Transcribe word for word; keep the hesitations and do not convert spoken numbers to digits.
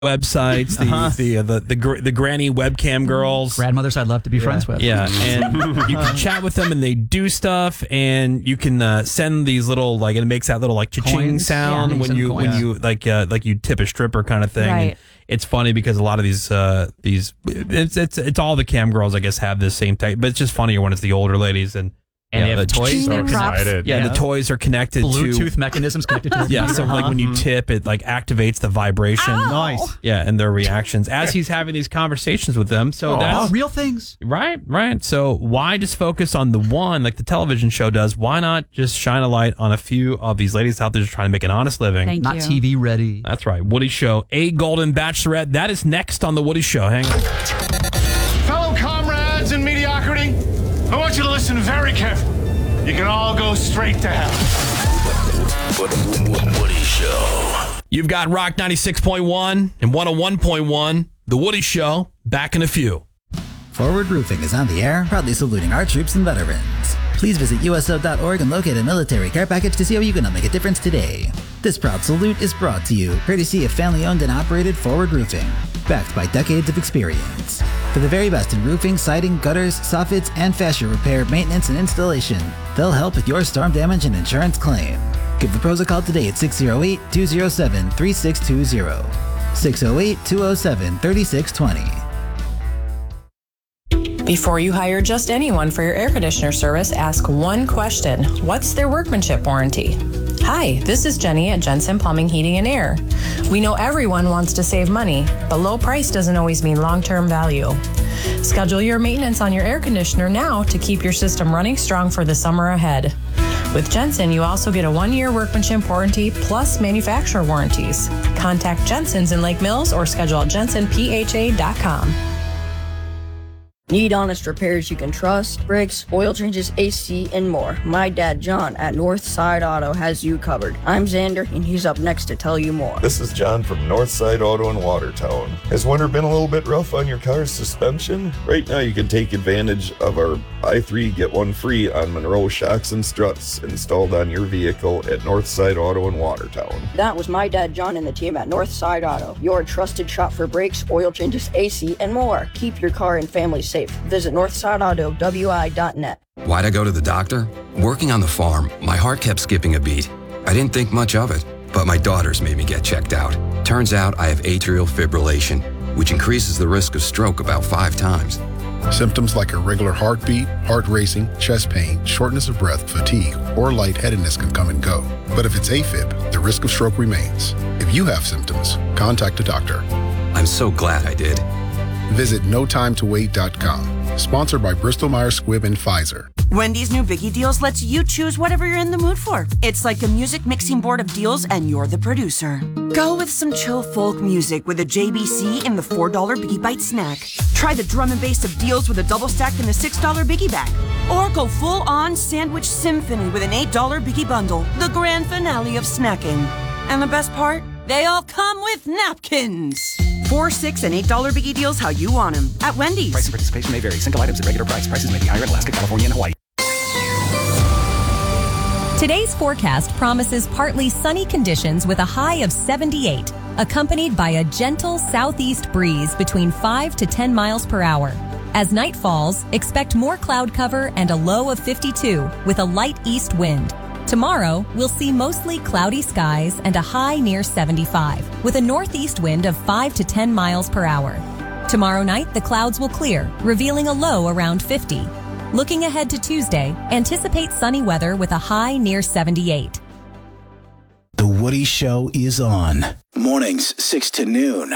websites, the uh-huh. the, uh, the the the the granny webcam girls, grandmothers I'd love to be yeah. friends with. Yeah, and you can chat with them, and they do stuff, and you can uh, send these little like it makes that little like cha-ching sound yeah, when you coins. when you like uh, like you tip a stripper kind of thing. Right. And it's funny because a lot of these uh, these it's it's it's all the cam girls I guess have this same type, but it's just funnier when it's the older ladies and. And yeah, they have the toys. So Are yeah, yeah, the toys are connected Bluetooth to Bluetooth mechanisms connected to it. Yeah, so like when you tip, it like activates the vibration. Ow. Nice. Yeah, and their reactions as he's having these conversations with them. So Oh, that's real things. right, right. So why just focus on the one like the television show does? Why not just shine a light on a few of these ladies out there just trying to make an honest living? Thank Not you. T V ready. That's right. Woody Show, a Golden Bachelorette. That is next on the Woody Show. Hang on. Fellow comrades in mediocrity, I want you to listen very carefully. You can all go straight to hell. Woody Show. You've got Rock ninety-six point one and one oh one point one. The Woody Show. Back in a few. Forward Roofing is on the air, proudly saluting our troops and veterans. Please visit U S O dot org and locate a military care package to see how you can make a difference today. This proud salute is brought to you courtesy of family-owned and operated Forward Roofing, backed by decades of experience. For the very best in roofing, siding, gutters, soffits, and fascia repair, maintenance, and installation, they'll help with your storm damage and insurance claim. Give the pros a call today at six oh eight, two oh seven, three six two zero. six oh eight, two oh seven, three six two zero. Before you hire just anyone for your air conditioner service, ask one question. What's their workmanship warranty? Hi, this is Jenny at Jensen Plumbing, Heating, and Air. We know everyone wants to save money, but low price doesn't always mean long-term value. Schedule your maintenance on your air conditioner now to keep your system running strong for the summer ahead. With Jensen, you also get a one-year workmanship warranty plus manufacturer warranties. Contact Jensen's in Lake Mills or schedule at jensen p h a dot com. Need honest repairs you can trust? Brakes, oil changes, A C, and more. My dad, John, at Northside Auto has you covered. I'm Xander, and he's up next to tell you more. This is John from Northside Auto in Watertown. Has winter been a little bit rough on your car's suspension? Right now you can take advantage of our buy three, get one free on Monroe shocks and struts installed on your vehicle at Northside Auto in Watertown. That was my dad, John, and the team at Northside Auto, your trusted shop for brakes, oil changes, A C, and more. Keep your car and family safe. Visit northside auto w i dot net. Why'd I go to the doctor? Working on the farm, my heart kept skipping a beat. I didn't think much of it, but my daughters made me get checked out. Turns out I have atrial fibrillation, which increases the risk of stroke about five times. Symptoms like irregular heartbeat, heart racing, chest pain, shortness of breath, fatigue, or lightheadedness can come and go. But if it's AFib, the risk of stroke remains. If you have symptoms, contact a doctor. I'm so glad I did. Visit no time to wait dot com. Sponsored by Bristol Myers Squibb and Pfizer. Wendy's new Biggie Deals lets you choose whatever you're in the mood for. It's like a music mixing board of deals, and you're the producer. Go with some chill folk music with a J B C in the four dollar Biggie Bite snack. Try the drum and bass of deals with a double stack in the six dollar Biggie Bag. Or go full-on sandwich symphony with an eight dollar Biggie Bundle, the grand finale of snacking. And the best part? They all come with napkins. Four, six, and eight dollar Biggie Deals how you want them at Wendy's. Price and participation may vary. Single items at regular price. Prices may be higher in Alaska, California, and Hawaii. Today's forecast promises partly sunny conditions with a high of seventy-eight, accompanied by a gentle southeast breeze between five to ten miles per hour. As night falls, expect more cloud cover and a low of fifty-two with a light east wind. Tomorrow, we'll see mostly cloudy skies and a high near seventy-five, with a northeast wind of five to ten miles per hour. Tomorrow night, the clouds will clear, revealing a low around fifty. Looking ahead to Tuesday, anticipate sunny weather with a high near seventy-eight. The Woody Show is on. Mornings, six to noon.